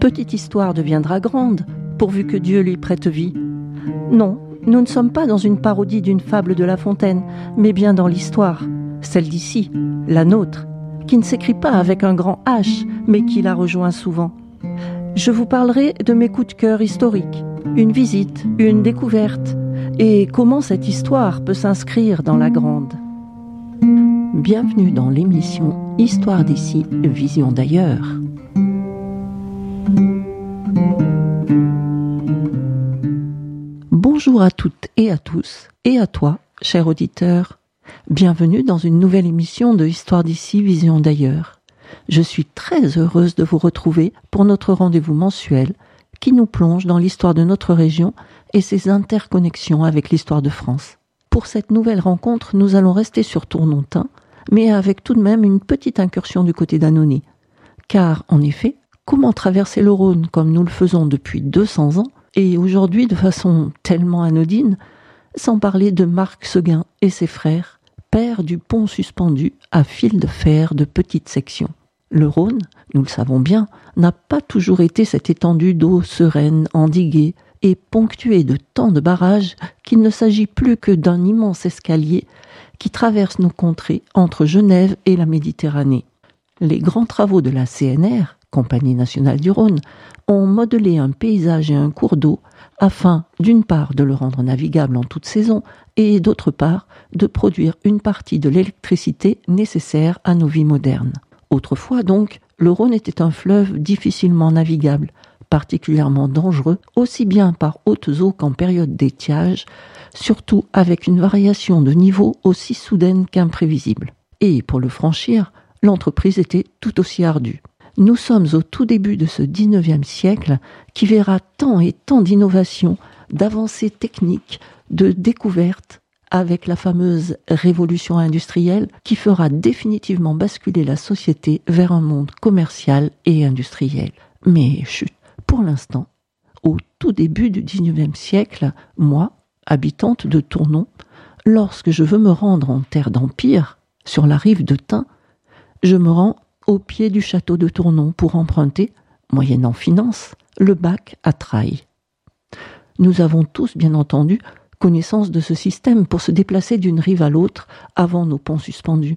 Petite histoire deviendra grande, pourvu que Dieu lui prête vie. Non, nous ne sommes pas dans une parodie d'une fable de La Fontaine, mais bien dans l'histoire, celle d'ici, la nôtre, qui ne s'écrit pas avec un grand H, mais qui la rejoint souvent. Je vous parlerai de mes coups de cœur historiques, une visite, une découverte, et comment cette histoire peut s'inscrire dans la grande. Bienvenue dans l'émission Histoire d'ici, Vision d'ailleurs. Bonjour à toutes et à tous, et à toi, cher auditeur. Bienvenue dans une nouvelle émission de Histoire d'ici, Vision d'ailleurs. Je suis très heureuse de vous retrouver pour notre rendez-vous mensuel qui nous plonge dans l'histoire de notre région et ses interconnexions avec l'histoire de France. Pour cette nouvelle rencontre, nous allons rester sur Tournontin, mais avec tout de même une petite incursion du côté d'Annonay. Car, en effet, comment traverser le Rhône comme nous le faisons depuis 200 ans, et aujourd'hui de façon tellement anodine, sans parler de Marc Seguin et ses frères, père du pont suspendu à fil de fer de petite section. Le Rhône, nous le savons bien, n'a pas toujours été cette étendue d'eau sereine, endiguée et ponctuée de tant de barrages qu'il ne s'agit plus que d'un immense escalier qui traverse nos contrées entre Genève et la Méditerranée. Les grands travaux de la CNR, Compagnie nationale du Rhône, ont modelé un paysage et un cours d'eau afin, d'une part, de le rendre navigable en toute saison et, d'autre part, de produire une partie de l'électricité nécessaire à nos vies modernes. Autrefois, donc, le Rhône était un fleuve difficilement navigable, particulièrement dangereux, aussi bien par hautes eaux qu'en période d'étiage, surtout avec une variation de niveau aussi soudaine qu'imprévisible. Et pour le franchir, l'entreprise était tout aussi ardue. Nous sommes au tout début de ce 19e siècle qui verra tant et tant d'innovations, d'avancées techniques, de découvertes, avec la fameuse révolution industrielle qui fera définitivement basculer la société vers un monde commercial et industriel. Mais chut, pour l'instant, au tout début du 19e siècle, moi, habitante de Tournon, lorsque je veux me rendre en terre d'Empire, sur la rive de Thym, je me rends au pied du château de Tournon pour emprunter, moyennant finance, le bac à Trailles. Nous avons tous, bien entendu, connaissance de ce système pour se déplacer d'une rive à l'autre avant nos ponts suspendus.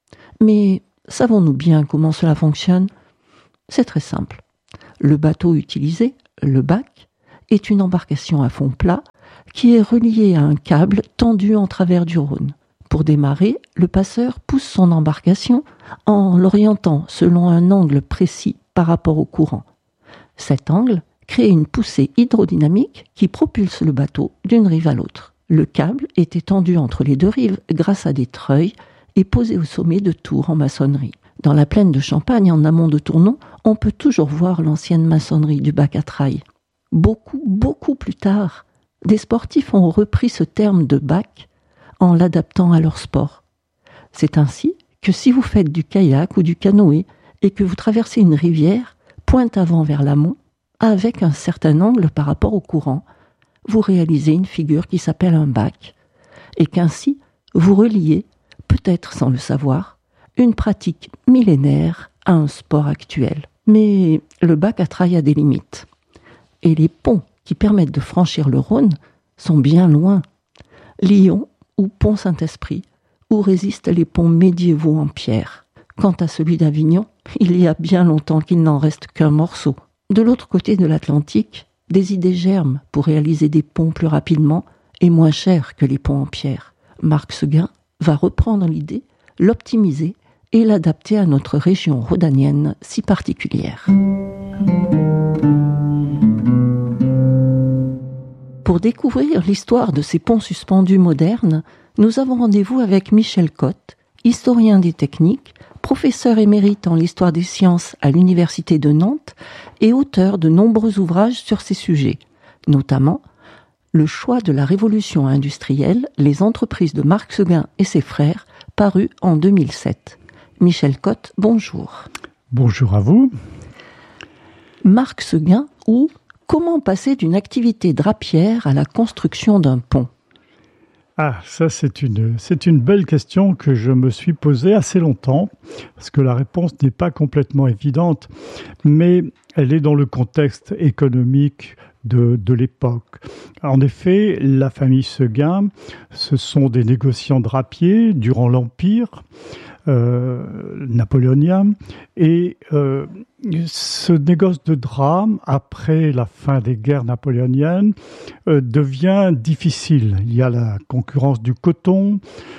Mais savons-nous bien comment cela fonctionne ? C'est très simple. Le bateau utilisé, le bac, est une embarcation à fond plat qui est reliée à un câble tendu en travers du Rhône. Pour démarrer, le passeur pousse son embarcation en l'orientant selon un angle précis par rapport au courant. Cet angle crée une poussée hydrodynamique qui propulse le bateau d'une rive à l'autre. Le câble est étendu entre les deux rives grâce à des treuils et posé au sommet de tours en maçonnerie. Dans la plaine de Champagne, en amont de Tournon, on peut toujours voir l'ancienne maçonnerie du bac à Trailles. Beaucoup plus tard, des sportifs ont repris ce terme de bac en l'adaptant à leur sport. C'est ainsi que si vous faites du kayak ou du canoë et que vous traversez une rivière, pointe avant vers l'amont, avec un certain angle par rapport au courant, vous réalisez une figure qui s'appelle un bac, et qu'ainsi vous reliez, peut-être sans le savoir, une pratique millénaire à un sport actuel. Mais le bac à Trailles a des limites. Et les ponts qui permettent de franchir le Rhône sont bien loin. Lyon ou Pont Saint-Esprit, où résistent les ponts médiévaux en pierre. Quant à celui d'Avignon, il y a bien longtemps qu'il n'en reste qu'un morceau. De l'autre côté de l'Atlantique, des idées germent pour réaliser des ponts plus rapidement et moins chers que les ponts en pierre. Marc Seguin va reprendre l'idée, l'optimiser et l'adapter à notre région rhodanienne si particulière. Pour découvrir l'histoire de ces ponts suspendus modernes, nous avons rendez-vous avec Michel Cotte, historien des techniques, professeur émérite en l'histoire des sciences à l'Université de Nantes et auteur de nombreux ouvrages sur ces sujets, notamment Le choix de la révolution industrielle, les entreprises de Marc Seguin et ses frères, paru en 2007. Michel Cotte, bonjour. Bonjour à vous. Marc Seguin ou comment passer d'une activité drapière à la construction d'un pont ? Ah, ça c'est une belle question que je me suis posée assez longtemps, parce que la réponse n'est pas complètement évidente, mais elle est dans le contexte économique de l'époque. En effet, la famille Seguin, ce sont des négociants drapiers durant l'Empire napoléonien, et ce négoce de drap, après la fin des guerres napoléoniennes, devient difficile. Il y a la concurrence du coton,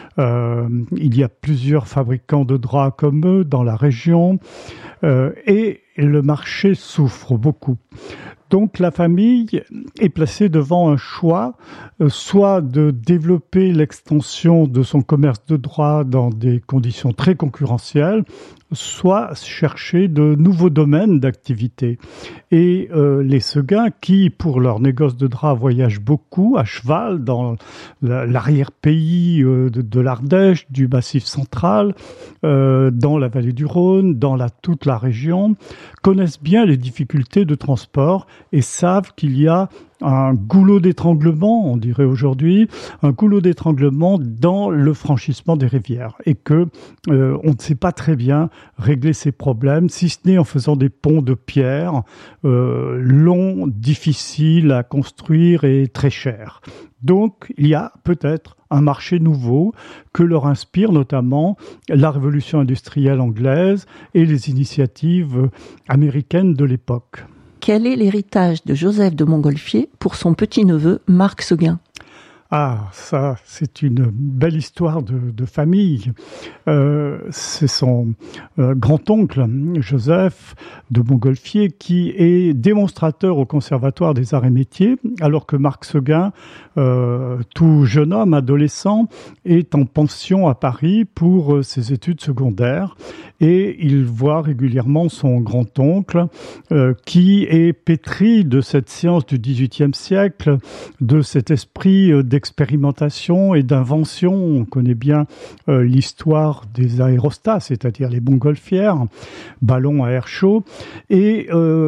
il y a plusieurs fabricants de draps comme eux dans la région, et le marché souffre beaucoup. Donc la famille est placée devant un choix, soit de développer l'extension de son commerce de drap dans des conditions très concurrentielles, soit chercher de nouveaux domaines d'activité. Et les Seguin, qui pour leur négoce de drap voyagent beaucoup à cheval dans l'arrière-pays de l'Ardèche, du Massif central, dans la vallée du Rhône, dans toute la région, connaissent bien les difficultés de transport et savent qu'il y a un goulot d'étranglement, on dirait aujourd'hui, un goulot d'étranglement dans le franchissement des rivières et que on ne sait pas très bien régler ces problèmes, si ce n'est en faisant des ponts de pierre longs, difficiles à construire et très chers. Donc, il y a peut-être un marché nouveau que leur inspire notamment la révolution industrielle anglaise et les initiatives américaines de l'époque. Quel est l'héritage de Joseph de Montgolfier pour son petit-neveu Marc Seguin ? Ah, ça, c'est une belle histoire de famille. C'est son grand-oncle, Joseph de Montgolfier, qui est démonstrateur au Conservatoire des Arts et Métiers, alors que Marc Seguin, tout jeune homme, adolescent, est en pension à Paris pour ses études secondaires. Et il voit régulièrement son grand-oncle, qui est pétri de cette science du XVIIIe siècle, de cet esprit d'expérimentation et d'invention. On connaît bien l'histoire des aérostats, c'est-à-dire les montgolfières, ballons à air chaud. Et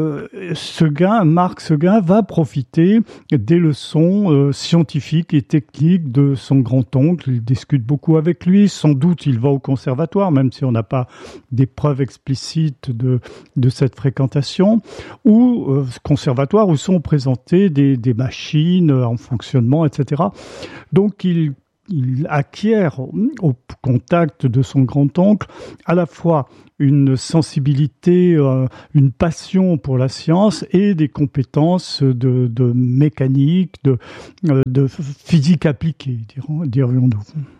Marc Seguin va profiter des leçons scientifiques et techniques de son grand-oncle. Il discute beaucoup avec lui. Sans doute, il va au conservatoire, même si on n'a pas des preuves explicites de cette fréquentation, ou conservatoire où sont présentées des machines en fonctionnement, etc. Donc il acquiert au contact de son grand-oncle à la fois une sensibilité, une passion pour la science et des compétences de mécanique, de physique appliquée, dirions-nous.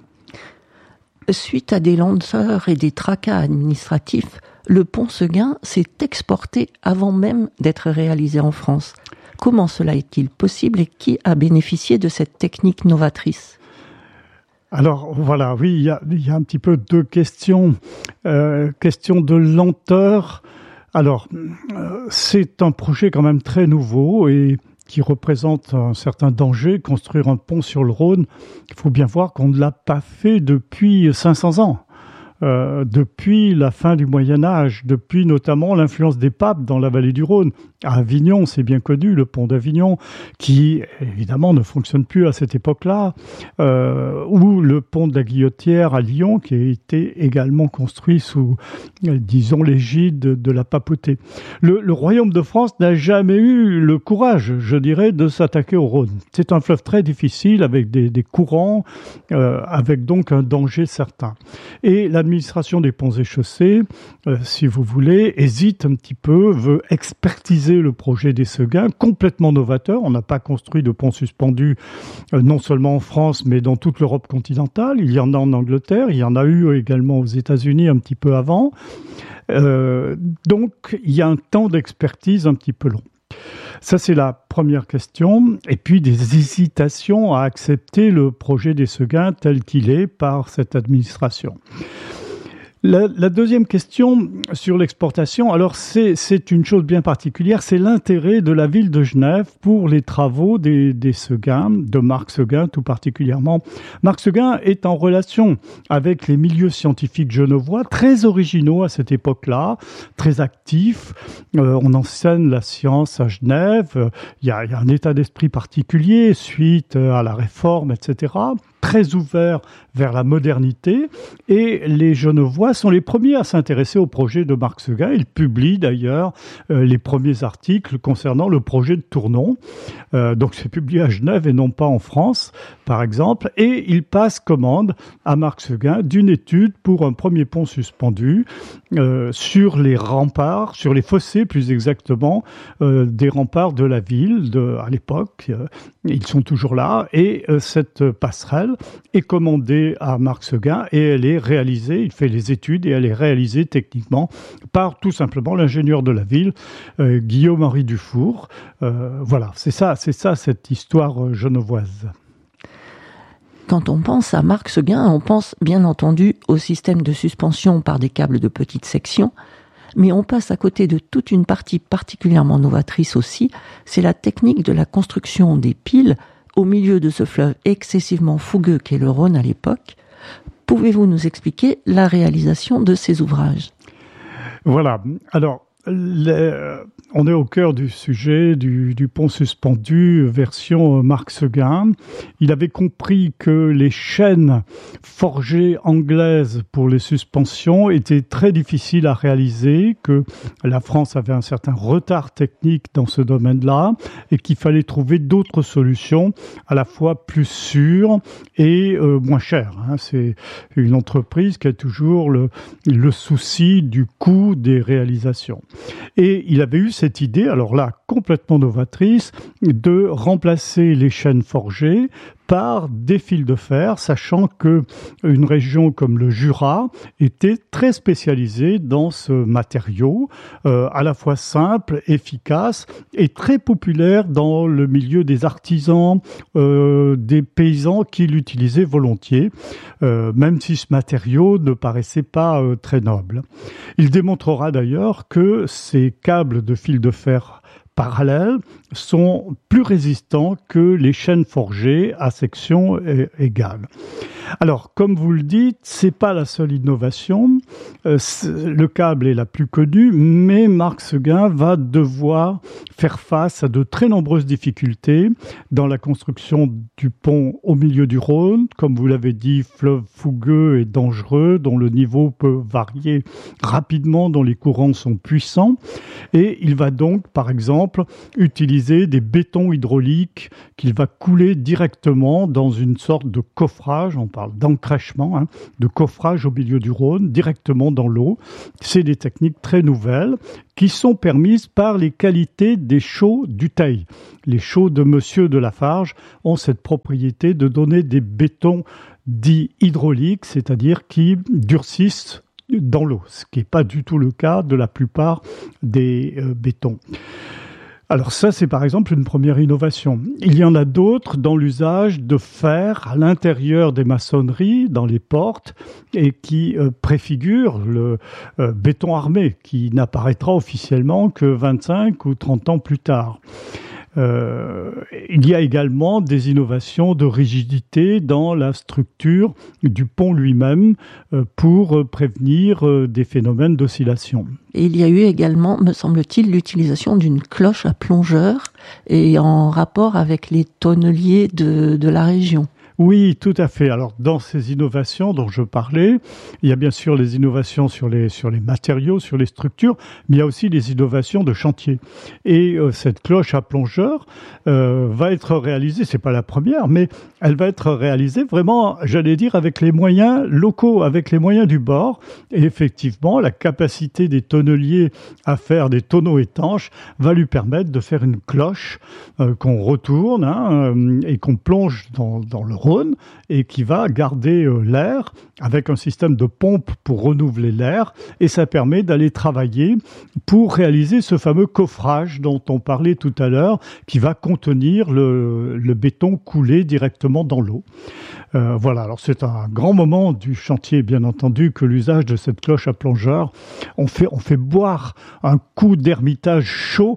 Suite à des lenteurs et des tracas administratifs, le pont Seguin s'est exporté avant même d'être réalisé en France. Comment cela est-il possible et qui a bénéficié de cette technique novatrice ? Alors voilà, oui, il y a un petit peu deux questions. Question de lenteur. Alors, c'est un projet quand même très nouveau et qui représente un certain danger, construire un pont sur le Rhône. Il faut bien voir qu'on ne l'a pas fait depuis 500 ans. Depuis la fin du Moyen-Âge, depuis notamment l'influence des papes dans la vallée du Rhône. À Avignon, c'est bien connu, le pont d'Avignon, qui évidemment ne fonctionne plus à cette époque-là, ou le pont de la Guillotière à Lyon, qui a été également construit sous, disons, l'égide de la papauté. Le royaume de France n'a jamais eu le courage, je dirais, de s'attaquer au Rhône. C'est un fleuve très difficile, avec des courants, avec donc un danger certain. Et l'administration des ponts et chaussées, si vous voulez, hésite un petit peu, veut expertiser le projet des Seguin, complètement novateur. On n'a pas construit de pont suspendu, non seulement en France, mais dans toute l'Europe continentale. Il y en a en Angleterre, il y en a eu également aux États-Unis un petit peu avant. Donc, il y a un temps d'expertise un petit peu long. Ça, c'est la première question. Et puis, des hésitations à accepter le projet des Seguin tel qu'il est par cette administration. La deuxième question sur l'exportation, alors c'est une chose bien particulière, c'est l'intérêt de la ville de Genève pour les travaux des Seguin, de Marc Seguin tout particulièrement. Marc Seguin est en relation avec les milieux scientifiques genevois, très originaux à cette époque-là, très actifs. On enseigne la science à Genève, il y a un état d'esprit particulier suite à la Réforme, etc., très ouvert vers la modernité, et les Genevois sont les premiers à s'intéresser au projet de Marc Seguin. Ils publient d'ailleurs les premiers articles concernant le projet de Tournon. Donc c'est publié à Genève et non pas en France, par exemple, et ils passent commande à Marc Seguin d'une étude pour un premier pont suspendu sur les remparts, sur les fossés plus exactement, des remparts de la ville à l'époque. Ils sont toujours là, et cette passerelle est commandée à Marc Seguin, et elle est réalisée, il fait les études, et elle est réalisée techniquement par tout simplement l'ingénieur de la ville, Guillaume-Henri Dufour. Voilà, c'est ça cette histoire genevoise. Quand on pense à Marc Seguin, on pense bien entendu au système de suspension par des câbles de petite section, mais on passe à côté de toute une partie particulièrement novatrice aussi, c'est la technique de la construction des piles au milieu de ce fleuve excessivement fougueux qu'est le Rhône à l'époque. Pouvez-vous nous expliquer la réalisation de ces ouvrages ? Voilà, alors on est au cœur du sujet du pont suspendu version Marc Seguin. Il avait compris que les chaînes forgées anglaises pour les suspensions étaient très difficiles à réaliser, que la France avait un certain retard technique dans ce domaine-là et qu'il fallait trouver d'autres solutions à la fois plus sûres et moins chères. C'est une entreprise qui a toujours le souci du coût des réalisations. Et il avait eu cette idée, alors là, complètement novatrice, de remplacer les chaînes forgées par des fils de fer, sachant que une région comme le Jura était très spécialisée dans ce matériau, à la fois simple, efficace et très populaire dans le milieu des artisans, des paysans qui l'utilisaient volontiers, même si ce matériau ne paraissait pas très noble. Il démontrera d'ailleurs que ces câbles de fils de fer parallèles sont plus résistants que les chaînes forgées à section égale. Alors, comme vous le dites, c'est pas la seule innovation. Le câble est la plus connue, mais Marc Seguin va devoir faire face à de très nombreuses difficultés dans la construction du pont au milieu du Rhône. Comme vous l'avez dit, fleuve fougueux et dangereux, dont le niveau peut varier rapidement, dont les courants sont puissants. Et il va donc, par exemple, utiliser des bétons hydrauliques qu'il va couler directement dans une sorte de coffrage, on parle d'encrèchement, de coffrage au milieu du Rhône, directement dans l'eau. C'est des techniques très nouvelles qui sont permises par les qualités des chaux du Teil. Les chaux de Monsieur de Lafarge ont cette propriété de donner des bétons dits hydrauliques, c'est-à-dire qui durcissent dans l'eau, ce qui n'est pas du tout le cas de la plupart des bétons. Alors ça, c'est par exemple une première innovation. Il y en a d'autres dans l'usage de fer à l'intérieur des maçonneries, dans les portes, et qui préfigurent le béton armé, qui n'apparaîtra officiellement que 25 ou 30 ans plus tard. Il y a également des innovations de rigidité dans la structure du pont lui-même pour prévenir des phénomènes d'oscillation. Et il y a eu également, me semble-t-il, l'utilisation d'une cloche à plongeur et en rapport avec les tonneliers de la région. Oui, tout à fait. Alors, dans ces innovations dont je parlais, il y a bien sûr les innovations sur les matériaux, sur les structures, mais il y a aussi les innovations de chantier. Et cette cloche à plongeur va être réalisée, c'est pas la première, mais elle va être réalisée vraiment, j'allais dire, avec les moyens locaux, avec les moyens du bord. Et effectivement, la capacité des tonneliers à faire des tonneaux étanches va lui permettre de faire une cloche qu'on retourne et qu'on plonge dans le Rhône et qui va garder l'air avec un système de pompe pour renouveler l'air, et ça permet d'aller travailler pour réaliser ce fameux coffrage dont on parlait tout à l'heure, qui va contenir le béton coulé directement dans l'eau. Voilà, alors c'est un grand moment du chantier, bien entendu, que l'usage de cette cloche à plongeur. On fait boire un coup d'ermitage chaud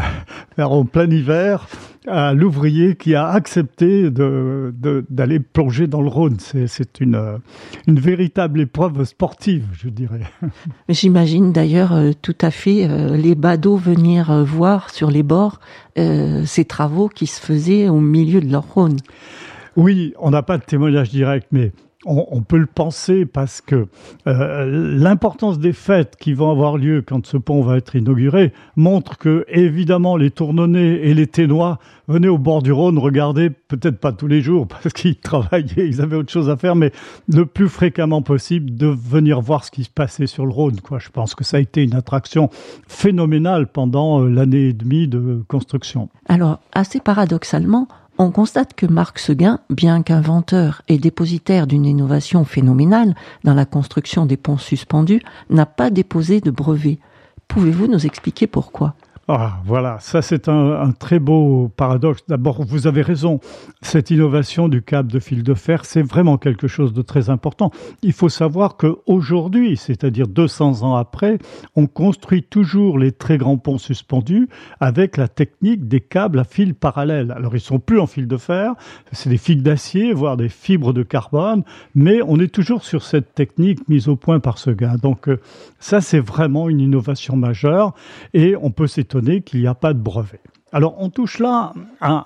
en plein hiver à l'ouvrier qui a accepté d'aller plonger dans le Rhône. C'est une véritable épreuve sportive, je dirais. J'imagine d'ailleurs tout à fait les badauds venir voir sur les bords ces travaux qui se faisaient au milieu de leur Rhône. Oui, on n'a pas de témoignage direct, mais on peut le penser parce que l'importance des fêtes qui vont avoir lieu quand ce pont va être inauguré montre que, évidemment, les Tournonnais et les Thénois venaient au bord du Rhône regarder, peut-être pas tous les jours parce qu'ils travaillaient, ils avaient autre chose à faire, mais le plus fréquemment possible de venir voir ce qui se passait sur le Rhône, quoi. Je pense que ça a été une attraction phénoménale pendant l'année et demie de construction. Alors, assez paradoxalement, on constate que Marc Seguin, bien qu'inventeur et dépositaire d'une innovation phénoménale dans la construction des ponts suspendus, n'a pas déposé de brevet. Pouvez-vous nous expliquer pourquoi ? Ah, voilà, ça c'est un très beau paradoxe. D'abord, vous avez raison, cette innovation du câble de fil de fer, c'est vraiment quelque chose de très important. Il faut savoir qu'aujourd'hui, c'est-à-dire 200 ans après, on construit toujours les très grands ponts suspendus avec la technique des câbles à fil parallèle. Alors, ils sont plus en fil de fer, c'est des fils d'acier, voire des fibres de carbone, mais on est toujours sur cette technique mise au point par Seguin. Donc, ça, c'est vraiment une innovation majeure et on peut s'étonner qu'il n'y a pas de brevet. Alors, on touche là à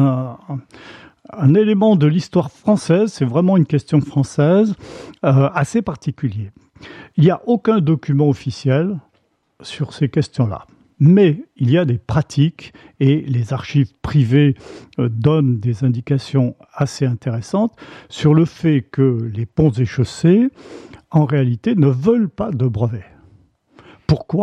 un élément de l'histoire française, c'est vraiment une question française assez particulier. Il n'y a aucun document officiel sur ces questions-là. Mais il y a des pratiques et les archives privées donnent des indications assez intéressantes sur le fait que les ponts et chaussées, en réalité, ne veulent pas de brevet. Pourquoi ?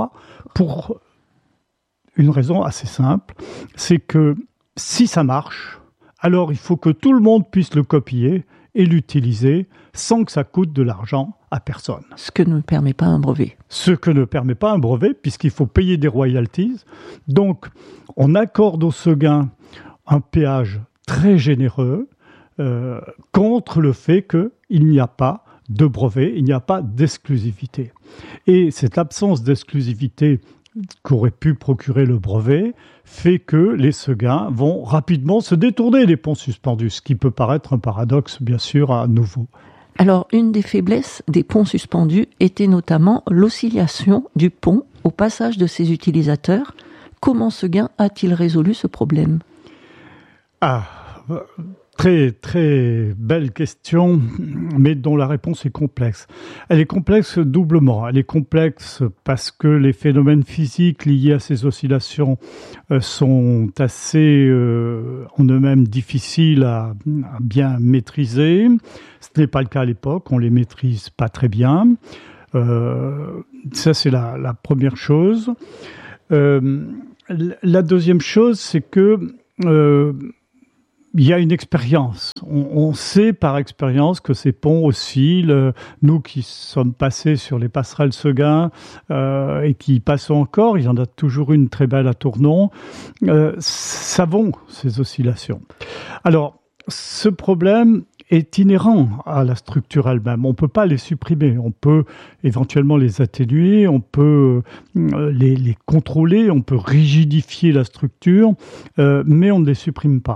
Pour une raison assez simple, c'est que si ça marche, alors il faut que tout le monde puisse le copier et l'utiliser sans que ça coûte de l'argent à personne. Ce que ne permet pas un brevet. Ce que ne permet pas un brevet, puisqu'il faut payer des royalties. Donc, on accorde au Seguin un péage très généreux contre le fait qu'il n'y a pas de brevet, il n'y a pas d'exclusivité. Et cette absence d'exclusivité qu'aurait pu procurer le brevet fait que les Seguin vont rapidement se détourner des ponts suspendus, ce qui peut paraître un paradoxe, bien sûr, à nouveau. Alors, une des faiblesses des ponts suspendus était notamment l'oscillation du pont au passage de ses utilisateurs. Comment Seguin a-t-il résolu ce problème ? Très, très belle question, mais dont la réponse est complexe. Elle est complexe doublement. Elle est complexe parce que les phénomènes physiques liés à ces oscillations sont assez, en eux-mêmes, difficiles à bien maîtriser. Ce n'est pas le cas à l'époque, on les maîtrise pas très bien. Ça, c'est la première chose. La deuxième chose, c'est que il y a une expérience. On sait par expérience que ces ponts oscillent. Nous qui sommes passés sur les passerelles Seguin et qui y passons encore, il y en a toujours une très belle à Tournon, savons ces oscillations. Alors, ce problème est inhérent à la structure elle-même. On ne peut pas les supprimer. On peut éventuellement les atténuer, on peut les contrôler, on peut rigidifier la structure, mais on ne les supprime pas.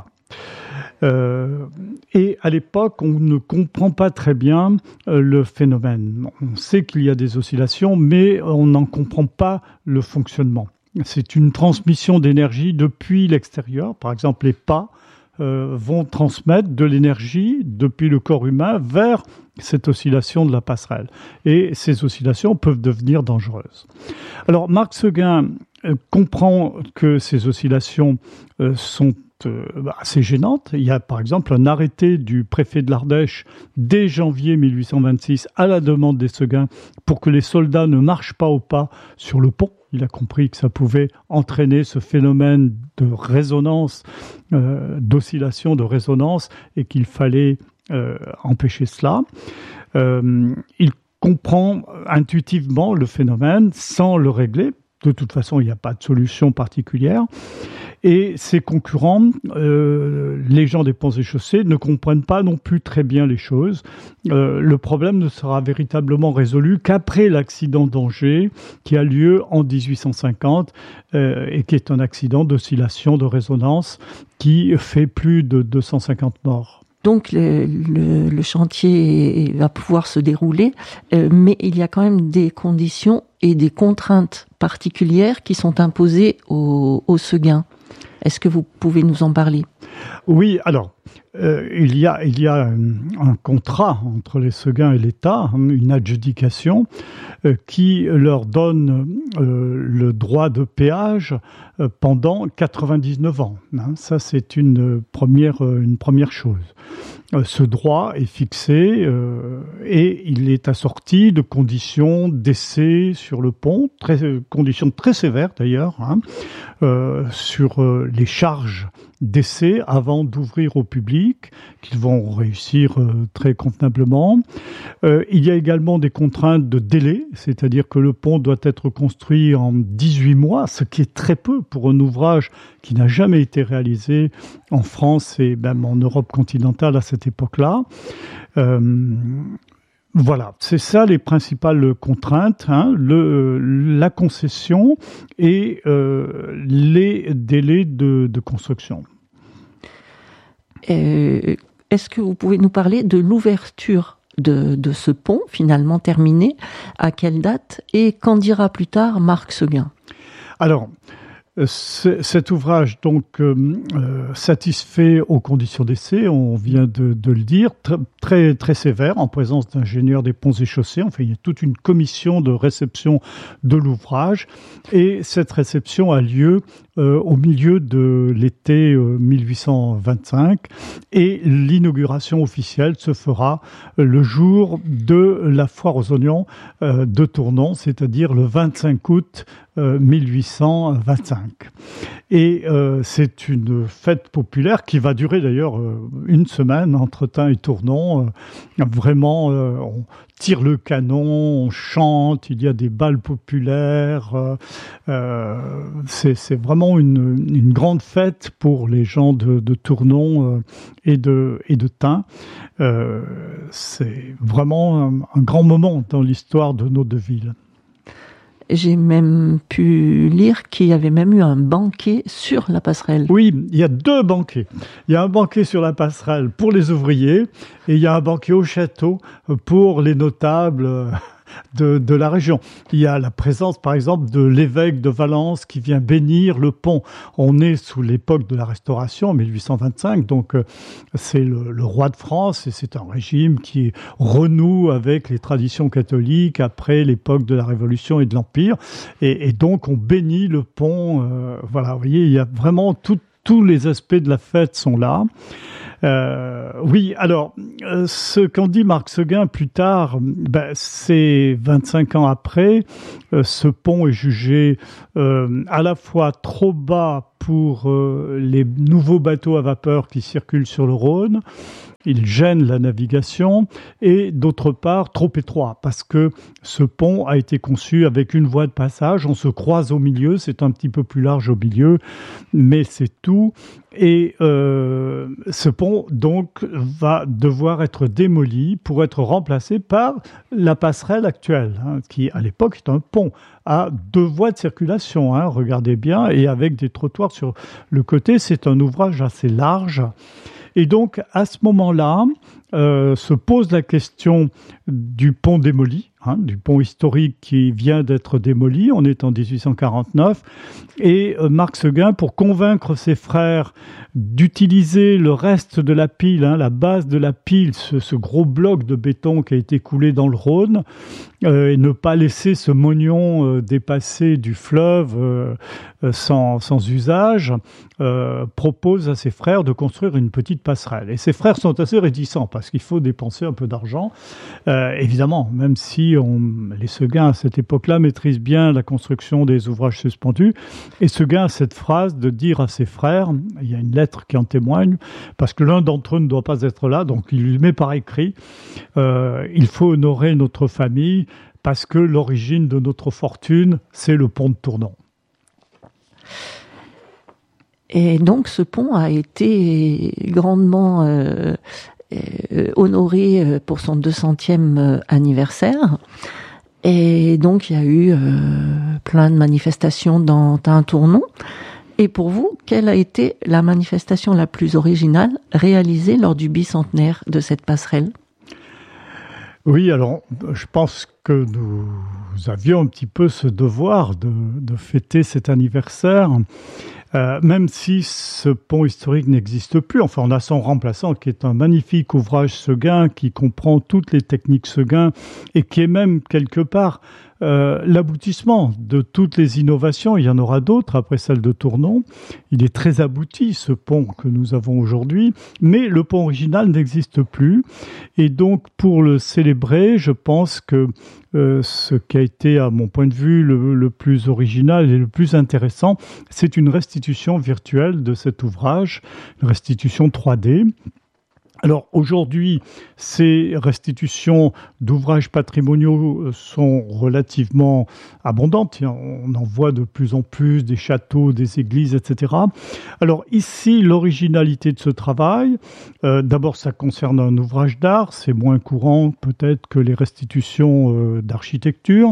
Et à l'époque, on ne comprend pas très bien le phénomène. On sait qu'il y a des oscillations, mais on n'en comprend pas le fonctionnement. C'est une transmission d'énergie depuis l'extérieur. Par exemple, les pas vont transmettre de l'énergie depuis le corps humain vers cette oscillation de la passerelle. Et ces oscillations peuvent devenir dangereuses. Alors, Marc Seguin comprend que ces oscillations sont assez gênante. Il y a par exemple un arrêté du préfet de l'Ardèche dès janvier 1826 à la demande des Seguin pour que les soldats ne marchent pas au pas sur le pont. Il a compris que ça pouvait entraîner ce phénomène de résonance, d'oscillation de résonance et qu'il fallait empêcher cela. Il comprend intuitivement le phénomène sans le régler. De toute façon, il n'y a pas de solution particulière. Et ses concurrents, les gens des ponts et chaussées, ne comprennent pas non plus très bien les choses. Le problème ne sera véritablement résolu qu'après l'accident d'Angers, qui a lieu en 1850, et qui est un accident d'oscillation de résonance qui fait plus de 250 morts. Donc le chantier va pouvoir se dérouler, mais il y a quand même des conditions et des contraintes particulières qui sont imposées aux Seguin. Est-ce que vous pouvez nous en parler ? Oui, alors, il y a un contrat entre les Séguins et l'État, une adjudication qui leur donne le droit de péage pendant 99 ans. Ça, c'est une première chose. Ce droit est fixé et il est assorti de conditions d'essai sur le pont, conditions très sévères d'ailleurs, sur les charges d'essai avant d'ouvrir au public, qu'ils vont réussir très convenablement. Il y a également des contraintes de délai, c'est-à-dire que le pont doit être construit en 18 mois, ce qui est très peu pour un ouvrage qui n'a jamais été réalisé en France et même en Europe continentale à cette époque-là. Voilà, c'est ça les principales contraintes, la concession et les délais de construction. Est-ce que vous pouvez nous parler de l'ouverture de ce pont finalement terminé? À quelle date? Et qu'en dira plus tard Marc Séguin? Alors, cet ouvrage donc satisfait aux conditions d'essai, on vient de le dire, très très sévère, en présence d'ingénieurs des ponts et chaussées. Enfin, il y a toute une commission de réception de l'ouvrage, et cette réception a lieu au milieu de l'été 1825, et l'inauguration officielle se fera le jour de la foire aux oignons de Tournon, c'est-à-dire le 25 août 1825. Et c'est une fête populaire qui va durer d'ailleurs une semaine entre Tain et Tournon. Vraiment, on tire le canon, on chante, il y a des bals populaires. C'est vraiment une grande fête pour les gens de Tournon et de Tain. C'est vraiment un grand moment dans l'histoire de nos deux villes. J'ai même pu lire qu'il y avait même eu un banquet sur la passerelle. Oui, il y a 2 banquets. Il y a un banquet sur la passerelle pour les ouvriers et il y a un banquet au château pour les notables de la région. Il y a la présence, par exemple, de l'évêque de Valence qui vient bénir le pont. On est sous l'époque de la Restauration, en 1825, donc c'est le roi de France, et c'est un régime qui renoue avec les traditions catholiques après l'époque de la Révolution et de l'Empire, et donc on bénit le pont. Voilà, vous voyez, il y a vraiment tous les aspects de la fête sont là. Oui, alors, ce qu'en dit Marc Séguin plus tard, c'est 25 ans après, ce pont est jugé à la fois trop bas pour les nouveaux bateaux à vapeur qui circulent sur le Rhône, il gêne la navigation, et d'autre part trop étroit, parce que ce pont a été conçu avec une voie de passage, on se croise au milieu, c'est un petit peu plus large au milieu, mais c'est tout. Et ce pont, donc, va devoir être démoli pour être remplacé par la passerelle actuelle, qui, à l'époque, est un pont à 2 voies de circulation, regardez bien, et avec des trottoirs sur le côté. C'est un ouvrage assez large. Et donc, à ce moment-là, se pose la question du pont démoli, du pont historique qui vient d'être démoli. On est en 1849. Et Marc Séguin, pour convaincre ses frères d'utiliser le reste de la pile, la base de la pile, ce gros bloc de béton qui a été coulé dans le Rhône, et ne pas laisser ce mognon dépasser du fleuve sans usage, propose à ses frères de construire une petite passerelle. Et ses frères sont assez réticents parce qu'il faut dépenser un peu d'argent. Évidemment, même si les Séguin à cette époque-là maîtrisent bien la construction des ouvrages suspendus, et Séguin a cette phrase de dire à ses frères, il y a une lettre qui en témoigne, parce que l'un d'entre eux ne doit pas être là, donc il lui met par écrit, il faut honorer notre famille parce que l'origine de notre fortune, c'est le pont de Tournon. Et donc ce pont a été grandement honoré pour son 200e anniversaire. Et donc il y a eu plein de manifestations dans Tain-Tournon. Et pour vous, quelle a été la manifestation la plus originale réalisée lors du bicentenaire de cette passerelle ? Oui, alors je pense que nous avions un petit peu ce devoir de fêter cet anniversaire. Même si ce pont historique n'existe plus. Enfin, on a son remplaçant qui est un magnifique ouvrage Seguin qui comprend toutes les techniques Seguin et qui est même quelque part l'aboutissement de toutes les innovations. Il y en aura d'autres après celle de Tournon. Il est très abouti, ce pont que nous avons aujourd'hui, mais le pont original n'existe plus. Et donc, pour le célébrer, je pense que ce qui a été, à mon point de vue, le plus original et le plus intéressant, c'est une restitution virtuelle de cet ouvrage, une restitution 3D. Alors aujourd'hui, ces restitutions d'ouvrages patrimoniaux sont relativement abondantes. On en voit de plus en plus des châteaux, des églises, etc. Alors ici, l'originalité de ce travail, d'abord ça concerne un ouvrage d'art, c'est moins courant peut-être que les restitutions d'architecture,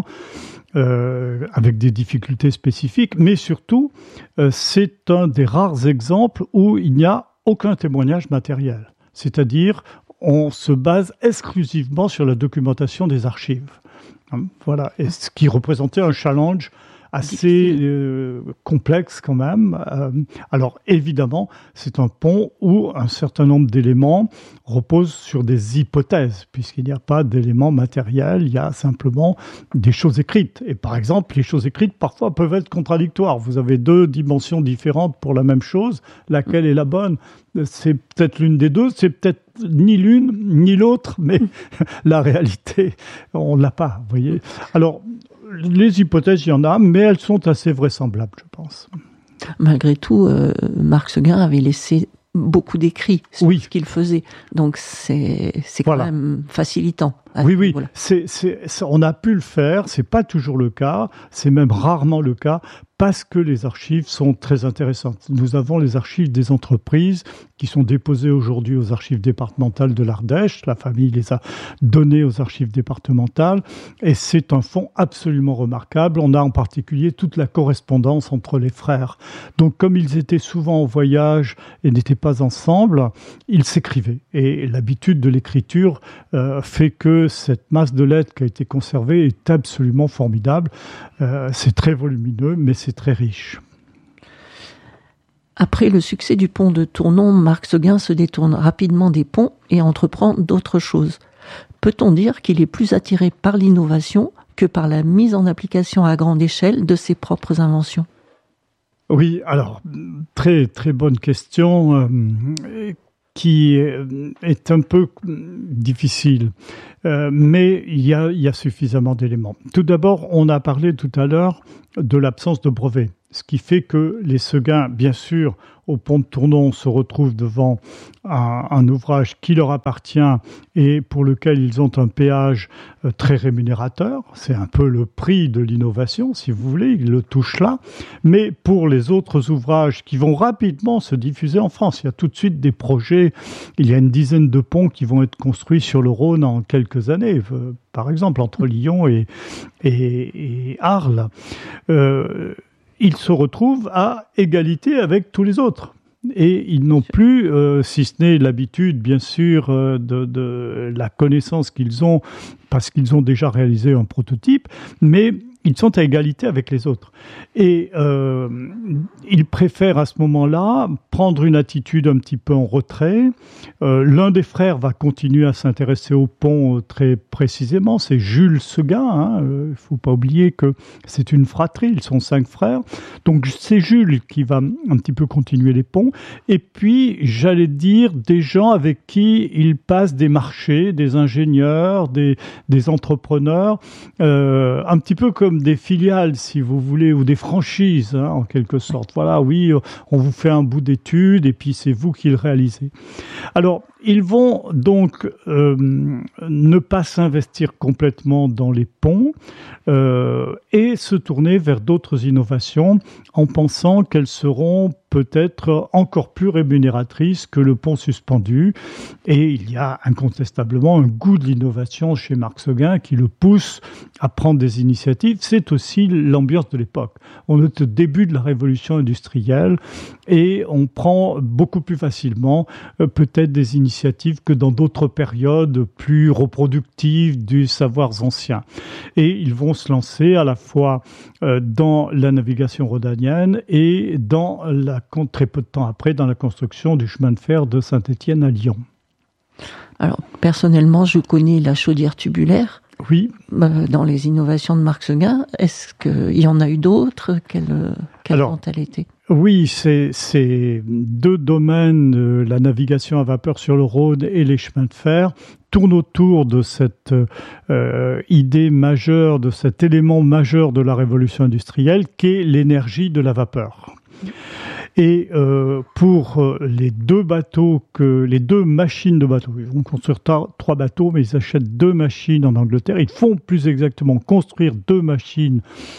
avec des difficultés spécifiques, mais surtout, c'est un des rares exemples où il n'y a aucun témoignage matériel. C'est-à-dire, on se base exclusivement sur la documentation des archives. Voilà, et ce qui représentait un challenge assez complexe quand même. Alors évidemment, c'est un pont où un certain nombre d'éléments reposent sur des hypothèses, puisqu'il n'y a pas d'éléments matériels, il y a simplement des choses écrites. Et par exemple, les choses écrites parfois peuvent être contradictoires. Vous avez deux dimensions différentes pour la même chose, laquelle est la bonne? C'est peut-être l'une des deux, c'est peut-être ni l'une ni l'autre, mais la réalité, on ne l'a pas, vous voyez. Alors, les hypothèses, il y en a, mais elles sont assez vraisemblables, je pense. Malgré tout, Marc Seguin avait laissé beaucoup d'écrits sur ce qu'il faisait. Donc, c'est quand même facilitant. Oui. Voilà. On a pu le faire, c'est pas toujours le cas, c'est même rarement le cas, parce que les archives sont très intéressantes. Nous avons les archives des entreprises qui sont déposées aujourd'hui aux archives départementales de l'Ardèche. La famille les a données aux archives départementales et c'est un fonds absolument remarquable. On a en particulier toute la correspondance entre les frères. Donc, comme ils étaient souvent en voyage et n'étaient pas ensemble, ils s'écrivaient. Et l'habitude de l'écriture fait que cette masse de lettres qui a été conservée est absolument formidable. C'est très volumineux, mais c'est très riche. Après le succès du pont de Tournon, Marc Seguin se détourne rapidement des ponts et entreprend d'autres choses. Peut-on dire qu'il est plus attiré par l'innovation que par la mise en application à grande échelle de ses propres inventions? Oui, alors, très très bonne question. Qui est un peu difficile, mais il y a suffisamment d'éléments. Tout d'abord, on a parlé tout à l'heure de l'absence de brevet, ce qui fait que les Seguin, bien sûr, au pont de Tournon, se retrouvent devant un ouvrage qui leur appartient et pour lequel ils ont un péage très rémunérateur. C'est un peu le prix de l'innovation, si vous voulez, ils le touchent là. Mais pour les autres ouvrages qui vont rapidement se diffuser en France, il y a tout de suite des projets. Il y a une dizaine de ponts qui vont être construits sur le Rhône en quelques années, par exemple entre Lyon et Arles. Ils se retrouvent à égalité avec tous les autres. Et ils n'ont plus, si ce n'est l'habitude, bien sûr, de la connaissance qu'ils ont, parce qu'ils ont déjà réalisé un prototype, mais ils sont à égalité avec les autres. Et ils préfèrent à ce moment-là prendre une attitude un petit peu en retrait. L'un des frères va continuer à s'intéresser au pont très précisément, c'est Jules Seguin. Il ne faut pas oublier que c'est une fratrie, ils sont 5 frères. Donc c'est Jules qui va un petit peu continuer les ponts. Et puis, j'allais dire, des gens avec qui il passe des marchés, des ingénieurs, des entrepreneurs, un petit peu comme des filiales, si vous voulez, ou des franchises, en quelque sorte. Voilà, oui, on vous fait un bout d'étude et puis c'est vous qui le réalisez. Alors, ils vont donc ne pas s'investir complètement dans les ponts et se tourner vers d'autres innovations en pensant qu'elles seront peut-être encore plus rémunératrices que le pont suspendu. Et il y a incontestablement un goût de l'innovation chez Marc Seguin qui le pousse à prendre des initiatives. C'est aussi l'ambiance de l'époque. On est au début de la révolution industrielle et on prend beaucoup plus facilement peut-être des initiatives initiative que dans d'autres périodes plus reproductives du savoir ancien. Et ils vont se lancer à la fois dans la navigation rhodanienne et très peu de temps après, dans la construction du chemin de fer de Saint-Étienne à Lyon. Alors, personnellement, je connais la chaudière tubulaire. Oui. Dans les innovations de Marc Seguin. Est-ce qu'il y en a eu d'autres? Quelle ont-elles été? Oui, c'est deux domaines, la navigation à vapeur sur le Rhône et les chemins de fer, tournent autour de cette idée majeure, de cet élément majeur de la révolution industrielle, qu'est l'énergie de la vapeur. Et pour les deux machines de bateaux, ils vont construire 3 bateaux, mais ils achètent 2 machines en Angleterre. Ils font plus exactement construire 2 machines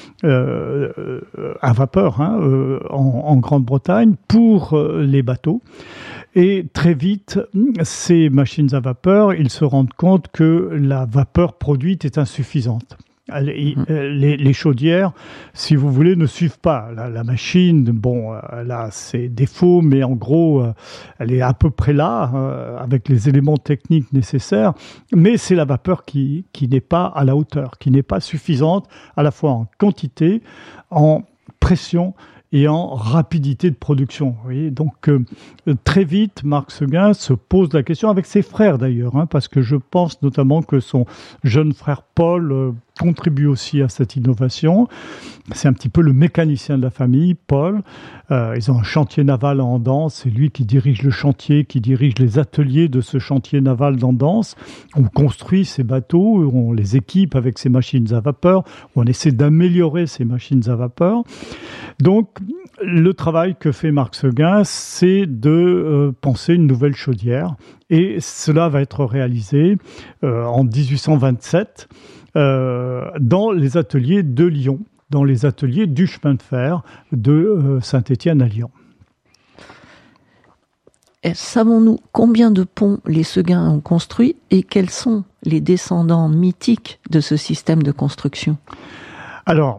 à vapeur en Grande-Bretagne pour les bateaux. Et très vite, ces machines à vapeur, ils se rendent compte que la vapeur produite est insuffisante. Les chaudières, si vous voulez, ne suivent pas. La machine, bon, elle a ses défauts, mais en gros, elle est à peu près là, avec les éléments techniques nécessaires. Mais c'est la vapeur qui n'est pas à la hauteur, qui n'est pas suffisante, à la fois en quantité, en pression et en rapidité de production. Vous voyez, donc très vite, Marc Seguin se pose la question, avec ses frères d'ailleurs, parce que je pense notamment que son jeune frère Paul contribue aussi à cette innovation. C'est un petit peu le mécanicien de la famille, Paul. Ils ont un chantier naval à Andance. C'est lui qui dirige le chantier, qui dirige les ateliers de ce chantier naval d'Andance. On construit ces bateaux, on les équipe avec ces machines à vapeur, on essaie d'améliorer ces machines à vapeur. Donc, le travail que fait Marc Seguin, c'est de penser une nouvelle chaudière. Et cela va être réalisé en 1827 dans les ateliers de Lyon, dans les ateliers du chemin de fer de Saint-Étienne à Lyon. Savons-nous combien de ponts les Seguin ont construits et quels sont les descendants mythiques de ce système de construction? Alors,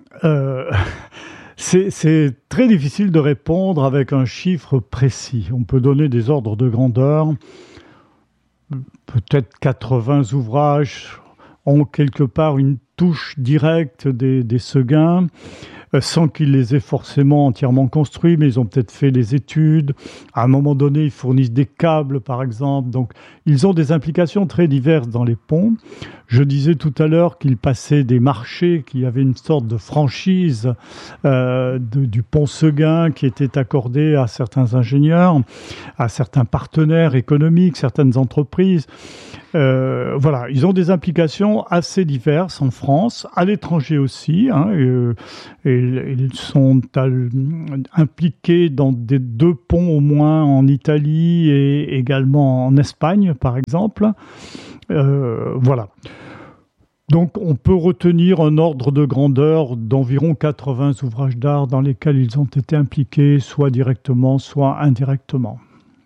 c'est très difficile de répondre avec un chiffre précis. On peut donner des ordres de grandeur. Peut-être 80 ouvrages ont quelque part une touche directe des Seguin, sans qu'ils les aient forcément entièrement construits, mais ils ont peut-être fait les études. À un moment donné, ils fournissent des câbles, par exemple. Donc, ils ont des implications très diverses dans les ponts. Je disais tout à l'heure qu'ils passaient des marchés, qu'il y avait une sorte de franchise du pont Seguin qui était accordée à certains ingénieurs, à certains partenaires économiques, certaines entreprises. Voilà, ils ont des implications assez diverses en France, à l'étranger aussi. Ils sont impliqués dans 2 ponts au moins en Italie et également en Espagne, par exemple. Voilà. Donc, on peut retenir un ordre de grandeur d'environ 80 ouvrages d'art dans lesquels ils ont été impliqués, soit directement, soit indirectement.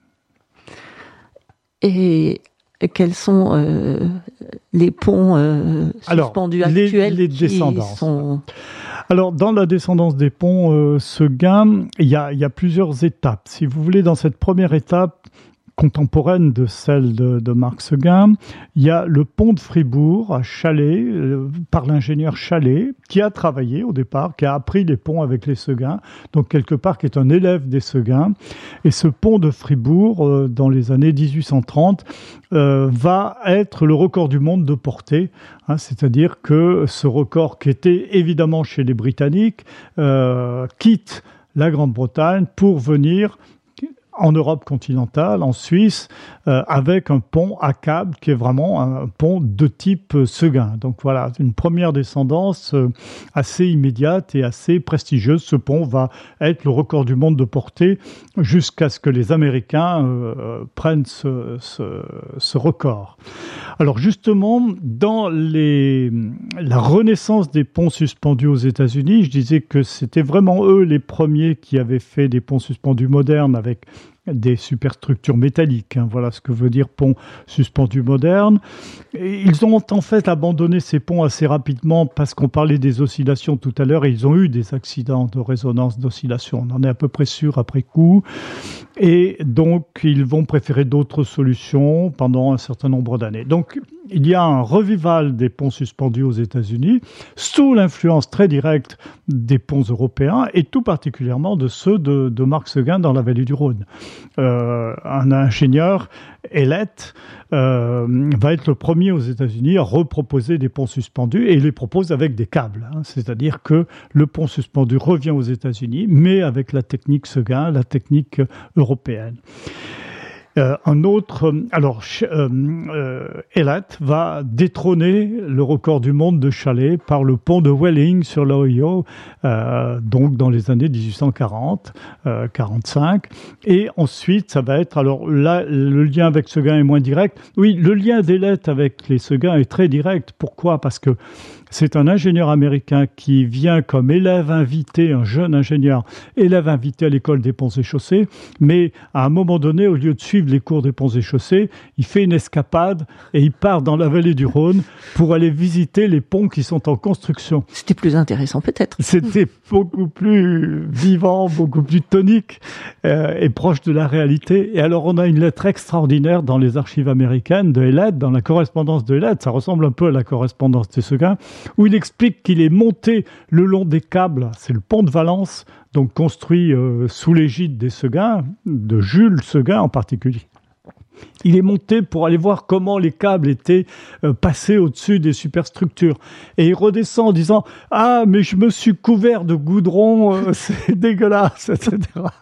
Et quels sont les ponts suspendus actuels les descendances. Alors, dans la descendance des ponts Seguin, il y a plusieurs étapes. Si vous voulez, dans cette première étape, contemporaine de celle de Marc Seguin, il y a le pont de Fribourg à Chalais, par l'ingénieur Chalais, qui a travaillé au départ, qui a appris les ponts avec les Seguin, donc quelque part qui est un élève des Seguin. Et ce pont de Fribourg, dans les années 1830, va être le record du monde de portée, c'est-à-dire que ce record qui était évidemment chez les Britanniques quitte la Grande-Bretagne pour venir en Europe continentale, en Suisse, avec un pont à câble qui est vraiment un pont de type Seguin. Donc voilà, une première descendance assez immédiate et assez prestigieuse. Ce pont va être le record du monde de portée jusqu'à ce que les Américains prennent ce record. Alors justement, dans la renaissance des ponts suspendus aux États-Unis, je disais que c'était vraiment eux les premiers qui avaient fait des ponts suspendus modernes avec des superstructures métalliques. Voilà ce que veut dire pont suspendu moderne. Et ils ont en fait abandonné ces ponts assez rapidement parce qu'on parlait des oscillations tout à l'heure et ils ont eu des accidents de résonance d'oscillation. On en est à peu près sûr après coup. Et donc, ils vont préférer d'autres solutions pendant un certain nombre d'années. Donc, il y a un revival des ponts suspendus aux États-Unis sous l'influence très directe des ponts européens et tout particulièrement de ceux de Marc Seguin dans la vallée du Rhône. Un ingénieur, Ailett, va être le premier aux États-Unis à reproposer des ponts suspendus et il les propose avec des câbles. C'est-à-dire que le pont suspendu revient aux États-Unis, mais avec la technique Seguin, la technique européenne. Ailett va détrôner le record du monde de chalet par le pont de Welling sur l'Ohio, donc dans les années 1840, 45. Et ensuite, ça va être, alors là, le lien avec Seguin est moins direct. Oui, le lien d'Ailett avec les Seguin est très direct. Pourquoi ? Parce que c'est un ingénieur américain qui vient comme élève invité, un jeune ingénieur, élève invité à l'école des ponts et chaussées, mais à un moment donné, au lieu de suivre les cours des ponts et chaussées, il fait une escapade et il part dans la vallée du Rhône pour aller visiter les ponts qui sont en construction. C'était plus intéressant peut-être. C'était beaucoup plus vivant, beaucoup plus tonique et proche de la réalité. Et alors on a une lettre extraordinaire dans les archives américaines de Ailett, dans la correspondance de Ailett, ça ressemble un peu à la correspondance de Seguin, où il explique qu'il est monté le long des câbles, c'est le pont de Valence, donc construit sous l'égide des Seguin, de Jules Seguin en particulier. Il est monté pour aller voir comment les câbles étaient passés au-dessus des superstructures. Et il redescend en disant « Ah, mais je me suis couvert de goudron, c'est dégueulasse, etc. »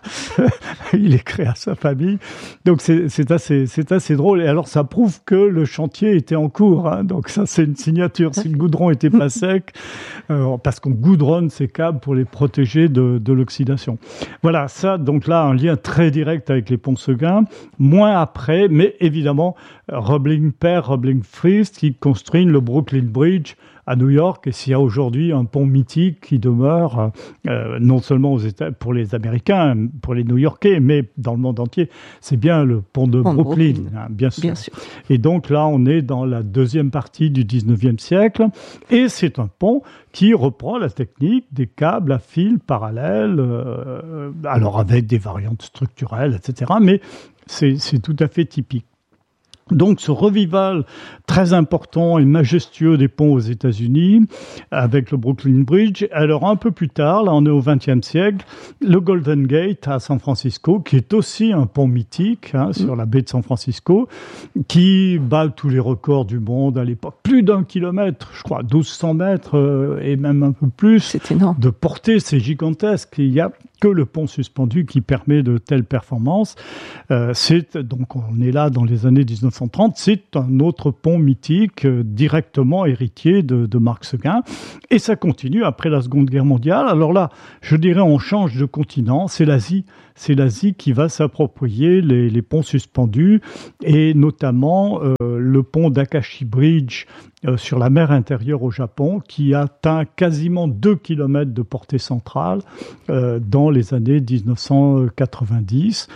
Il écrit à sa famille. Donc c'est assez drôle. Et alors ça prouve que le chantier était en cours. Donc ça, c'est une signature. Si le goudron n'était pas sec, parce qu'on goudronne ces câbles pour les protéger de l'oxydation. Voilà, ça, donc là, un lien très direct avec les ponts Seguin. Moins après, mais évidemment, Roebling père, Roebling fils, qui construit le Brooklyn Bridge à New York. Et s'il y a aujourd'hui un pont mythique qui demeure, non seulement pour les Américains, pour les New-Yorkais, mais dans le monde entier, c'est bien le pont de Brooklyn, bien sûr. Et donc là, on est dans la deuxième partie du 19e siècle. Et c'est un pont qui reprend la technique des câbles à fil parallèles, alors avec des variantes structurelles, etc. Mais c'est tout à fait typique. Donc ce revival très important et majestueux des ponts aux États-Unis avec le Brooklyn Bridge. Alors un peu plus tard, là on est au XXe siècle, le Golden Gate à San Francisco, qui est aussi un pont mythique sur la baie de San Francisco, qui bat tous les records du monde à l'époque. Plus d'1 kilomètre, je crois, 1200 mètres et même un peu plus. C'est énorme. De portée, c'est gigantesque. Il y a que le pont suspendu qui permet de telles performances. Donc on est là dans les années 1930, c'est un autre pont mythique directement héritier de Marc Seguin. Et ça continue après la Seconde Guerre mondiale. Alors là, je dirais on change de continent, c'est l'Asie. C'est l'Asie qui va s'approprier les ponts suspendus et notamment le pont d'Akashi Bridge sur la mer intérieure au Japon qui atteint quasiment 2 km de portée centrale dans les années 1990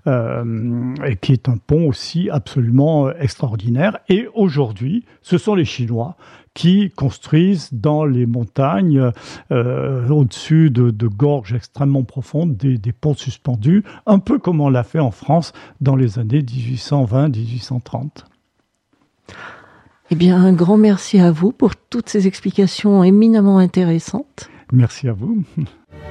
et qui est un pont aussi absolument extraordinaire. Et aujourd'hui, ce sont les Chinois qui construisent dans les montagnes, au-dessus de gorges extrêmement profondes, des ponts suspendus, un peu comme on l'a fait en France dans les années 1820-1830. Eh bien, un grand merci à vous pour toutes ces explications éminemment intéressantes. Merci à vous.